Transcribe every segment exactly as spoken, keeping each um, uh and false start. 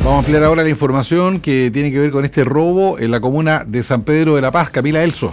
Vamos a ampliar ahora la información que tiene que ver con este robo en la comuna de San Pedro de la Paz. Camila Elso.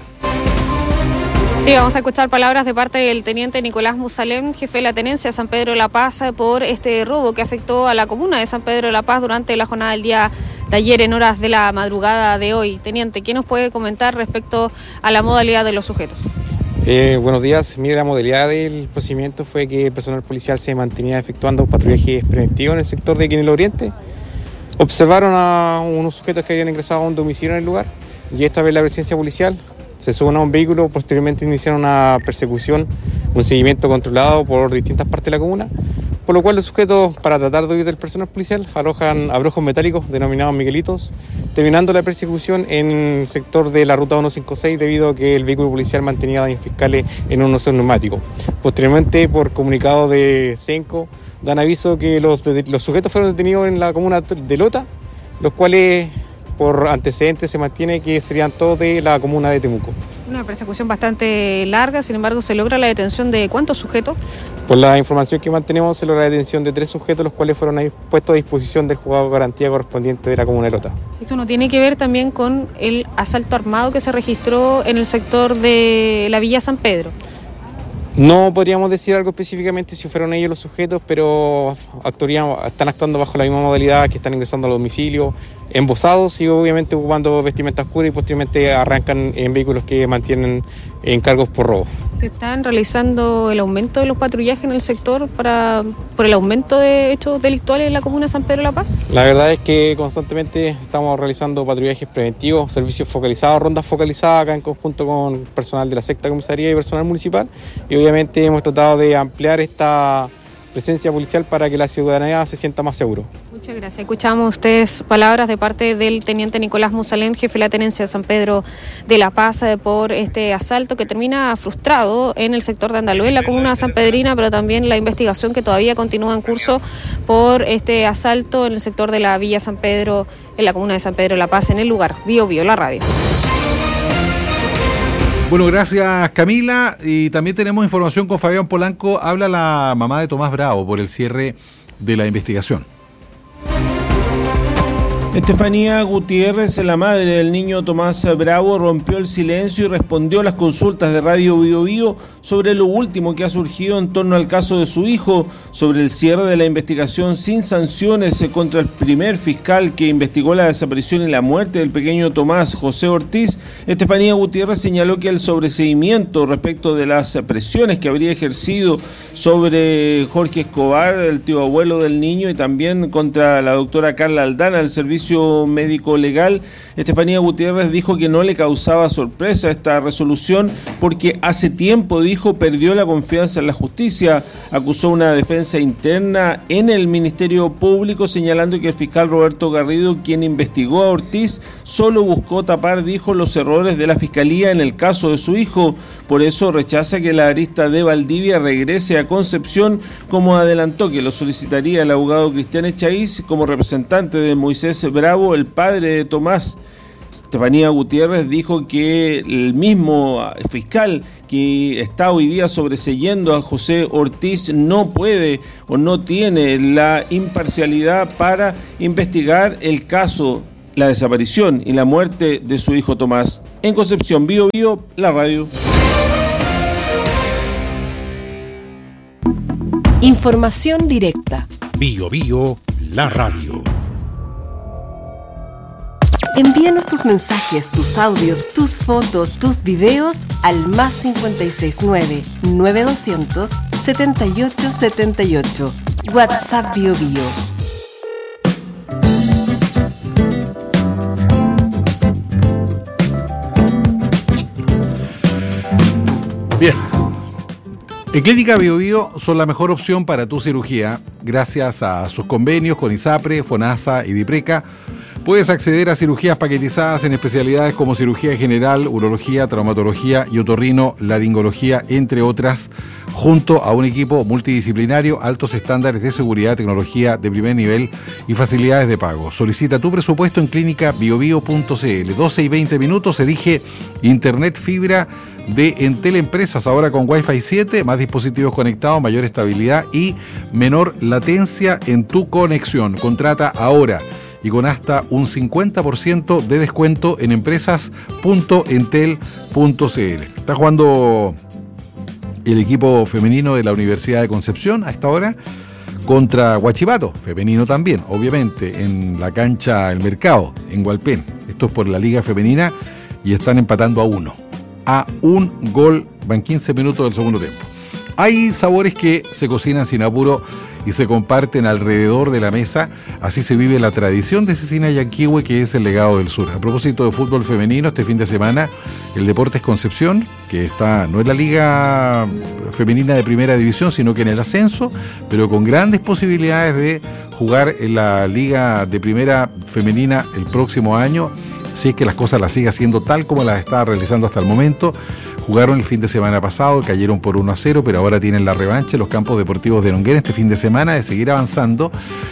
Sí, vamos a escuchar palabras de parte del teniente Nicolás Musalem, jefe de la tenencia de San Pedro de la Paz, por este robo que afectó a la comuna de San Pedro de la Paz durante la jornada del día de ayer en horas de la madrugada de hoy. Teniente, ¿qué nos puede comentar respecto a la modalidad de los sujetos? Eh, buenos días. Mire, la modalidad del procedimiento fue que el personal policial se mantenía efectuando patrullajes preventivos en el sector de Quinel Oriente. Observaron a unos sujetos que habían ingresado a un domicilio en el lugar y esta vez la presencia policial se suben a un vehículo. Posteriormente iniciaron una persecución, un seguimiento controlado por distintas partes de la comuna, por lo cual los sujetos, para tratar de huir del personal policial, arrojan abrojos metálicos denominados miguelitos, terminando la persecución en el sector de la ruta ciento cincuenta y seis debido a que el vehículo policial mantenía daños fiscales en un oseo neumático. Posteriormente, por comunicado de Senco, dan aviso que los, los sujetos fueron detenidos en la comuna de Lota, los cuales por antecedentes se mantiene que serían todos de la comuna de Temuco. Una persecución bastante larga, sin embargo, ¿se logra la detención de cuántos sujetos? Por la información que mantenemos, se logra la detención de tres sujetos, los cuales fueron puestos a disposición del juzgado de garantía correspondiente de la comuna de Lota. Esto no tiene que ver también con el asalto armado que se registró en el sector de la Villa San Pedro. No podríamos decir algo específicamente si fueron ellos los sujetos, pero actuarían, están actuando bajo la misma modalidad, que están ingresando al domicilio, embosados y obviamente ocupando vestimenta oscura, y posteriormente arrancan en vehículos que mantienen encargos por robo. ¿Se están realizando el aumento de los patrullajes en el sector para por el aumento de hechos delictuales en la comuna de San Pedro de la Paz? La verdad es que constantemente estamos realizando patrullajes preventivos, servicios focalizados, rondas focalizadas acá en conjunto con personal de la sexta comisaría y personal municipal, y obviamente hemos tratado de ampliar esta presencia policial para que la ciudadanía se sienta más seguro. Muchas gracias. Escuchamos ustedes palabras de parte del teniente Nicolás Musalem, jefe de la tenencia de San Pedro de la Paz, por este asalto que termina frustrado en el sector de Andaluz, en la comuna sanpedrina, pero también la investigación que todavía continúa en curso por este asalto en el sector de la Villa San Pedro, en la comuna de San Pedro de la Paz, en el lugar. Bio Bio, la radio. Bueno, gracias Camila. Y también tenemos información con Fabián Polanco. Habla la mamá de Tomás Bravo por el cierre de la investigación. Estefanía Gutiérrez, la madre del niño Tomás Bravo, rompió el silencio y respondió a las consultas de Radio Bio Bio sobre lo último que ha surgido en torno al caso de su hijo, sobre el cierre de la investigación sin sanciones contra el primer fiscal que investigó la desaparición y la muerte del pequeño Tomás, José Ortiz. Estefanía Gutiérrez señaló que el sobreseimiento respecto de las presiones que habría ejercido sobre Jorge Escobar, el tío abuelo del niño, y también contra la doctora Carla Aldana del Servicio Médico Legal, Estefanía Gutiérrez dijo que no le causaba sorpresa esta resolución porque hace tiempo, dijo, perdió la confianza en la justicia. Acusó una defensa interna en el Ministerio Público, señalando que el fiscal Roberto Garrido, quien investigó a Ortiz, solo buscó tapar, dijo, los errores de la Fiscalía en el caso de su hijo. Por eso rechaza que la arista de Valdivia regrese a Concepción, como adelantó que lo solicitaría el abogado Cristian Echaíz como representante de Moisés Bravo, el padre de Tomás. Estefanía Gutiérrez dijo que el mismo fiscal que está hoy día sobreseyendo a José Ortiz no puede o no tiene la imparcialidad para investigar el caso, la desaparición y la muerte de su hijo Tomás. En Concepción, Bio Bio, la radio. Información directa. Bio Bio, la radio. Envíanos tus mensajes, tus audios, tus fotos, tus videos al más cincuenta y seis nueve, nueve doscientos, setenta y ocho setenta y ocho. WhatsApp Bio Bio. Bien. En Clínica Bio Bio son la mejor opción para tu cirugía. Gracias a sus convenios con ISAPRE, FONASA y DIPRECA, puedes acceder a cirugías paquetizadas en especialidades como cirugía general, urología, traumatología y otorrino, laringología, entre otras, junto a un equipo multidisciplinario, altos estándares de seguridad, tecnología de primer nivel y facilidades de pago. Solicita tu presupuesto en clínica bio bio punto c l. doce y veinte minutos, elige Internet Fibra de Entel Empresas, ahora con Wi-Fi siete, más dispositivos conectados, mayor estabilidad y menor latencia en tu conexión. Contrata ahora y con hasta un cincuenta por ciento de descuento en empresas punto entel punto c l. Está jugando el equipo femenino de la Universidad de Concepción a esta hora contra Huachipato, femenino también, obviamente, en la cancha El Mercado, en Hualpén. Esto es por la Liga Femenina y están empatando a uno. A un gol, van quince minutos del segundo tiempo. Hay sabores que se cocinan sin apuro y se comparten alrededor de la mesa. Así se vive la tradición de Cecina Yanquihue, que es el legado del sur. A propósito de fútbol femenino, este fin de semana el Deportes Concepción, que está no en la liga femenina de primera división, sino que en el ascenso, pero con grandes posibilidades de jugar en la liga de primera femenina el próximo año, si es que las cosas las sigue haciendo tal como las está realizando hasta el momento. Jugaron el fin de semana pasado, cayeron por uno a cero, pero ahora tienen la revancha en los campos deportivos de Longuera este fin de semana de seguir avanzando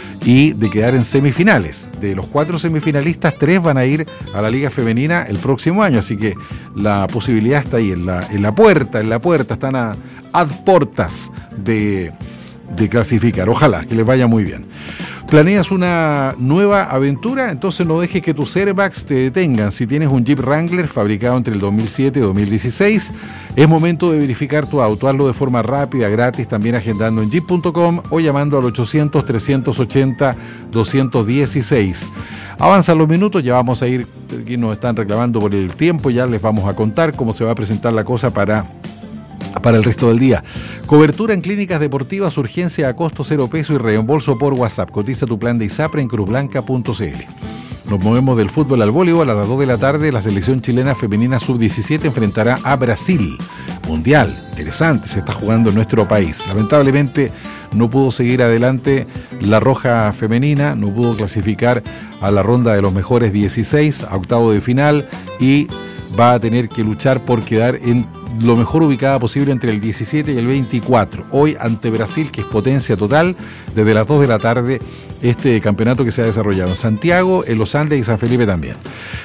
y de quedar en semifinales. De los cuatro semifinalistas, tres van a ir a la Liga Femenina el próximo año, así que la posibilidad está ahí, en la, en la puerta, en la puerta, están a ad portas de, de clasificar. Ojalá que les vaya muy bien. ¿Planeas una nueva aventura? Entonces no dejes que tus airbags te detengan. Si tienes un Jeep Wrangler fabricado entre el dos mil siete y dos mil dieciséis, es momento de verificar tu auto. Hazlo de forma rápida, gratis, también agendando en jeep punto com o llamando al ochocientos, trescientos ochenta, doscientos dieciséis. Avanzan los minutos, ya vamos a ir, aquí nos están reclamando por el tiempo, ya les vamos a contar cómo se va a presentar la cosa para... para el resto del día. Cobertura en clínicas deportivas, urgencia a costo cero peso y reembolso por WhatsApp. Cotiza tu plan de ISAPRE en cruz blanca punto c l. Nos movemos del fútbol al voleibol. A las dos de la tarde la selección chilena femenina sub diecisiete enfrentará a Brasil. Mundial, interesante, se está jugando en nuestro país. Lamentablemente no pudo seguir adelante la roja femenina, no pudo clasificar a la ronda de los mejores dieciséis, a octavo de final, y va a tener que luchar por quedar en lo mejor ubicada posible entre el diecisiete y el veinticuatro. Hoy ante Brasil, que es potencia total, desde las dos de la tarde, este campeonato que se ha desarrollado en Santiago, en Los Andes y San Felipe también.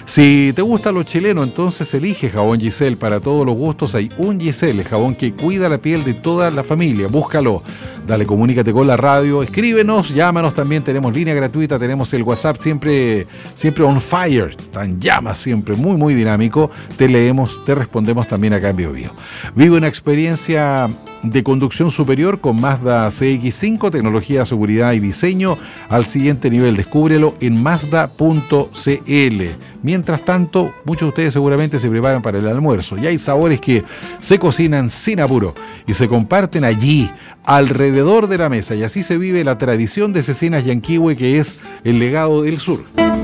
Si te gusta lo chileno, entonces elige Jabón Giselle. Para todos los gustos hay un Giselle, el jabón que cuida la piel de toda la familia. Búscalo, dale, comunícate con la radio, escríbenos, llámanos también, tenemos línea gratuita, tenemos el WhatsApp siempre, siempre on fire, tan llamas siempre, muy muy dinámico. Te leemos, te respondemos también acá en Bio Bio. Vive una experiencia de conducción superior con Mazda C X cinco, tecnología, seguridad y diseño al siguiente nivel. Descúbrelo en mazda punto c l. Mientras tanto, muchos de ustedes seguramente se preparan para el almuerzo y hay sabores que se cocinan sin apuro y se comparten allí, alrededor de la mesa, y así se vive la tradición de Cecinas Yanquihue, que es el legado del sur.